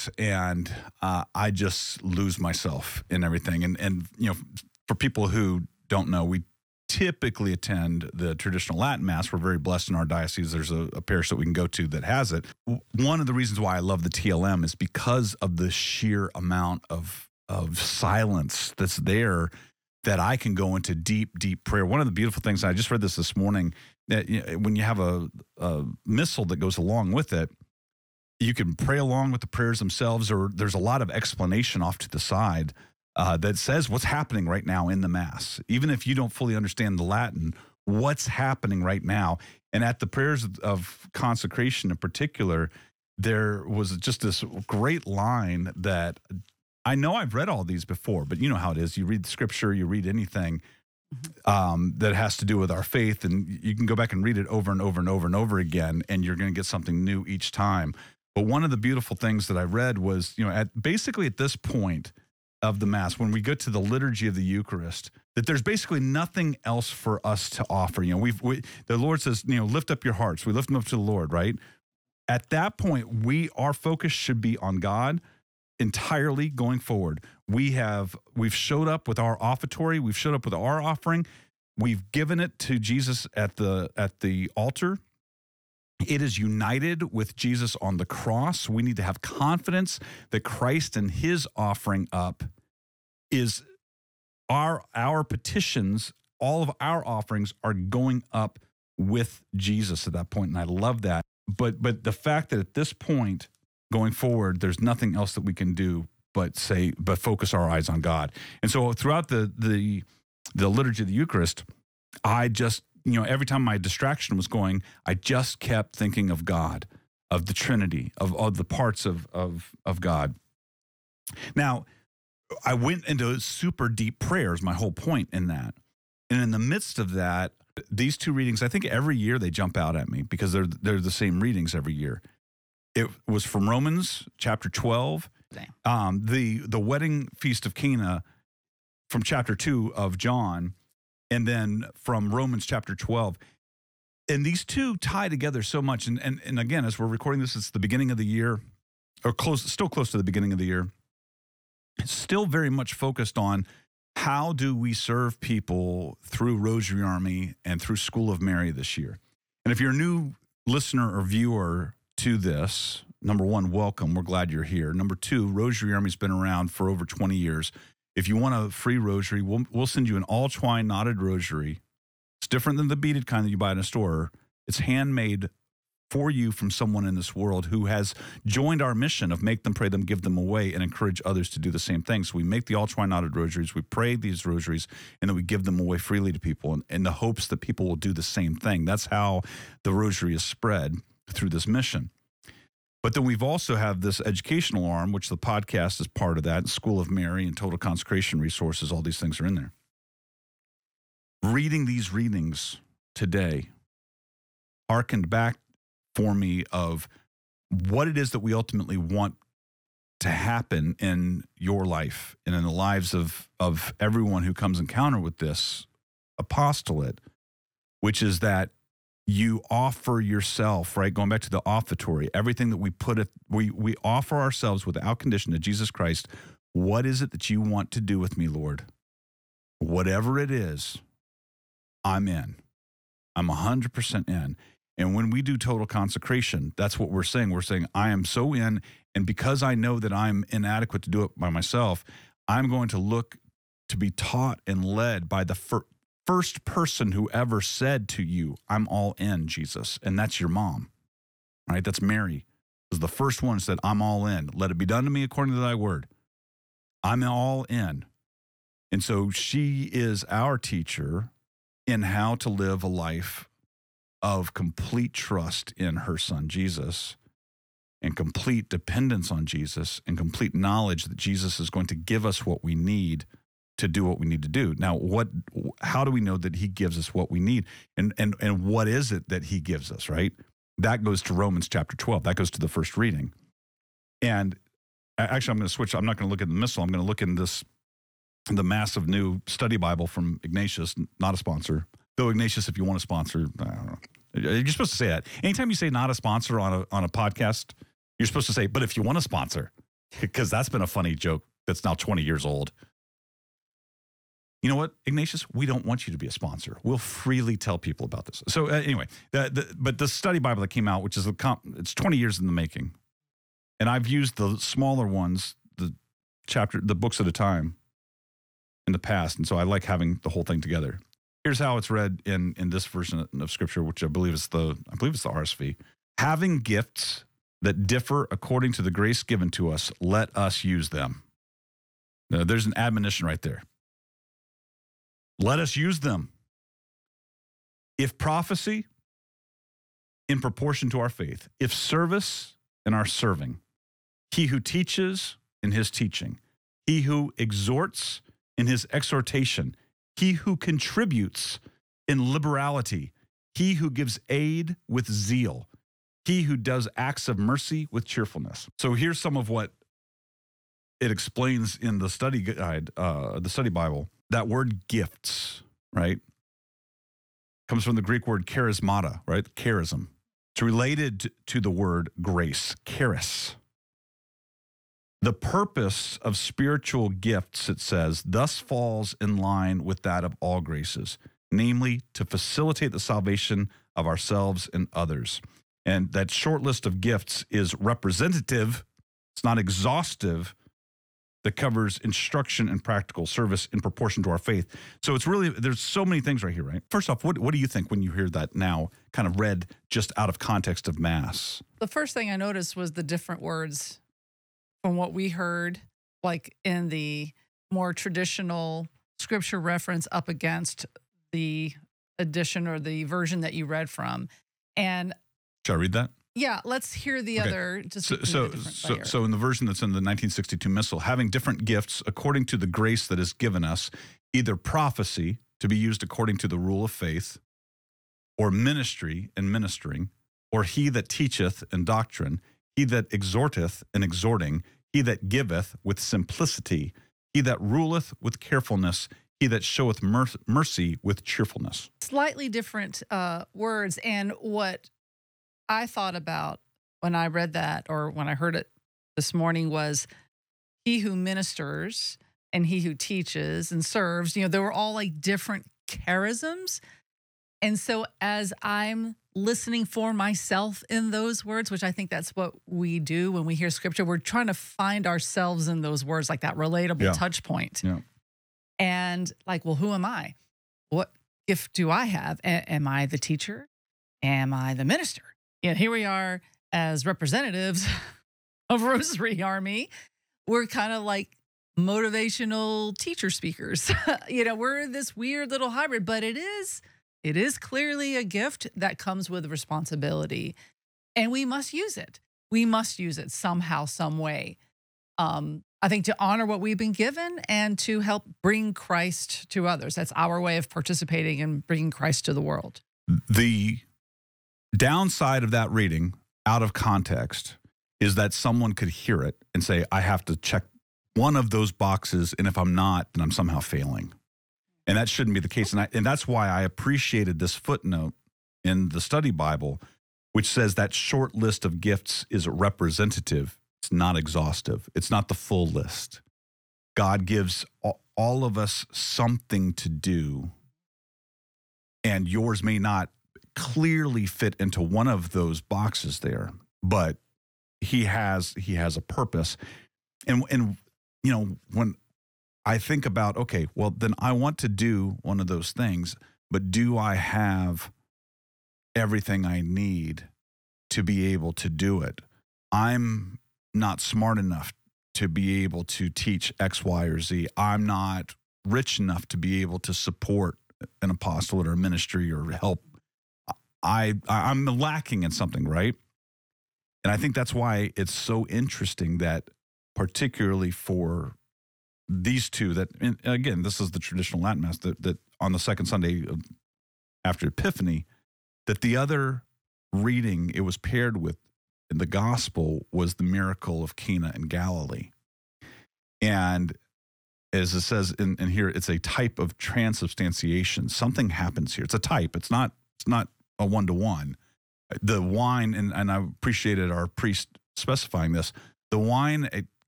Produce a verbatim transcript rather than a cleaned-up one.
Mass, and uh, I just lose myself in everything. And, and, you know, for people who don't know, we typically attend the traditional Latin Mass. We're very blessed in our diocese. There's a, a parish that we can go to that has it. One of the reasons why I love the T L M is because of the sheer amount of, of silence that's there, that I can go into deep, deep prayer. One of the beautiful things, I just read this this morning, that you know, when you have a, a missal that goes along with it, you can pray along with the prayers themselves, or there's a lot of explanation off to the side uh, that says what's happening right now in the Mass. Even if you don't fully understand the Latin, what's happening right now. And at the prayers of consecration in particular, there was just this great line that I know I've read all these before, but you know how it is. You read scripture, you read anything um, that has to do with our faith, and you can go back and read it over and over and over and over again, and you're going to get something new each time. But one of the beautiful things that I read was, you know, at basically at this point of the Mass, when we get to the liturgy of the Eucharist, that there's basically nothing else for us to offer. You know, we've we, the Lord says, you know, lift up your hearts. We lift them up to the Lord, right? At that point, we our focus should be on God entirely going forward. We have we've showed up with our offertory. We've showed up with our offering. We've given it to Jesus at the at the altar. It is united with Jesus on the cross. We need to have confidence that Christ and his offering up is our, our petitions, all of our offerings are going up with Jesus at that point, and I love that. But but the fact that at this point, going forward, there's nothing else that we can do but say, but focus our eyes on God. And so throughout the the the liturgy of the Eucharist, I just, you know, every time my distraction was going, I just kept thinking of God, of the Trinity, of, of the parts of, of, of God. Now, I went into super deep prayers, my whole point in that. And in the midst of that, these two readings, I think every year they jump out at me because they're they're the same readings every year. It was from Romans chapter twelve, um, the the wedding feast of Cana from chapter two of John, and then from Romans chapter twelve. And these two tie together so much. And, and, and again, as we're recording this, it's the beginning of the year, or close, still close to the beginning of the year. It's still very much focused on how do we serve people through Rosary Army and through School of Mary this year. And if you're a new listener or viewer to this, number one, welcome. We're glad you're here. Number two, Rosary Army's been around for over twenty years. If you want a free rosary, we'll, we'll send you an all-twine knotted rosary. It's different than the beaded kind that you buy in a store. It's handmade for you from someone in this world who has joined our mission of make them, pray them, give them away, and encourage others to do the same thing. So we make the all-twine knotted rosaries, we pray these rosaries, and then we give them away freely to people in, in the hopes that people will do the same thing. That's how the rosary is spread through this mission. But then we've also have this educational arm, which the podcast is part of that, School of Mary and Total Consecration Resources, all these things are in there. Reading these readings today harkened back for me of what it is that we ultimately want to happen in your life and in the lives of, of everyone who comes encounter with this apostolate, which is that you offer yourself, right? Going back to the offertory, everything that we put it, we we offer ourselves without condition to Jesus Christ. What is it that you want to do with me, Lord? Whatever it is, I'm in. I'm one hundred percent in. And when we do total consecration, that's what we're saying. We're saying, I am so in, and because I know that I'm inadequate to do it by myself, I'm going to look to be taught and led by the first first person who ever said to you, I'm all in, Jesus. And that's your mom, right? That's Mary. Was the first one who said, I'm all in. Let it be done to me according to thy word. I'm all in. And so she is our teacher in how to live a life of complete trust in her son, Jesus, and complete dependence on Jesus, and complete knowledge that Jesus is going to give us what we need to do what we need to do. Now, what? How do we know that he gives us what we need? And and and what is it that he gives us, right? That goes to Romans chapter twelve. That goes to the first reading. And actually, I'm going to switch. I'm not going to look at the missal. I'm going to look in this, the massive new study Bible from Ignatius, not a sponsor. Though Ignatius, if you want to sponsor, I don't know. You're supposed to say that. Anytime you say not a sponsor on a on a podcast, you're supposed to say, but if you want to sponsor. because that's been a funny joke that's now twenty years old. You know what, Ignatius? We don't want you to be a sponsor. We'll freely tell people about this. So uh, anyway, the, the, but the study Bible that came out, which is a comp, it's twenty years in the making, and I've used the smaller ones, the chapter, the books at a time, in the past, and so I like having the whole thing together. Here's how it's read in in this version of Scripture, which I believe is the I believe it's the R S V. Having gifts that differ according to the grace given to us, let us use them. Now, there's an admonition right there. Let us use them. If prophecy, in proportion to our faith. If service, in our serving. He who teaches, in his teaching. He who exhorts, in his exhortation. He who contributes, in liberality. He who gives aid, with zeal. He who does acts of mercy, with cheerfulness. So here's some of what it explains in the study guide, uh, the study Bible. That word gifts, right, comes from the Greek word charismata, right? Charism. It's related to the word grace, charis. The purpose of spiritual gifts, it says, thus falls in line with that of all graces, namely to facilitate the salvation of ourselves and others. And that short list of gifts is representative. It's not exhaustive. That covers instruction and practical service in proportion to our faith. So it's really, there's so many things right here, right? First off, what, what do you think when you hear that now kind of read just out of context of Mass? The first thing I noticed was the different words from what we heard, like in the more traditional scripture reference up against the edition or the version that you read from. And should I read that? Yeah, let's hear the okay. other. Just so, so, so, so in the version that's in the nineteen sixty-two Missal, having different gifts according to the grace that is given us, either prophecy to be used according to the rule of faith, or ministry and ministering, or he that teacheth in doctrine, he that exhorteth in exhorting, he that giveth with simplicity, he that ruleth with carefulness, he that showeth mer mercy with cheerfulness. Slightly different uh, words, and what I thought about when I read that or when I heard it this morning was he who ministers and he who teaches and serves, you know, they were all like different charisms. And so as I'm listening for myself in those words, which I think that's what we do when we hear scripture, we're trying to find ourselves in those words, like that relatable yeah. touch point. Yeah. And like, well, who am I? What gift do I have? A am I the teacher? Am I the minister? You know, here we are as representatives of Rosary Army. We're kind of like motivational teacher speakers. You know, we're this weird little hybrid, but it is, it is clearly a gift that comes with responsibility, and we must use it. We must use it somehow, some way. Um, I think to honor what we've been given and to help bring Christ to others. That's our way of participating in bringing Christ to the world. The downside of that reading out of context is that someone could hear it and say, I have to check one of those boxes, and if I'm not, then I'm somehow failing. And that shouldn't be the case. And, I, and that's why I appreciated this footnote in the study Bible, which says that short list of gifts is representative. It's not exhaustive. It's not the full list. God gives all of us something to do, and yours may not clearly fit into one of those boxes there, but he has he has a purpose. And and you know, when I think about, okay, well, then I want to do one of those things, but do I have everything I need to be able to do it? I'm not smart enough to be able to teach X, Y, or Z. I'm not rich enough to be able to support an apostolate or a ministry or help. I, I'm lacking in something, right? And I think that's why it's so interesting that particularly for these two that, and again, this is the traditional Latin Mass, that, that on the second Sunday of, after Epiphany, that the other reading it was paired with in the gospel was the miracle of Cana in Galilee. And as it says in, in here, it's a type of transubstantiation. Something happens here. It's a type. It's not, it's not a one-to-one. The wine, and, and I appreciated our priest specifying this, the wine, it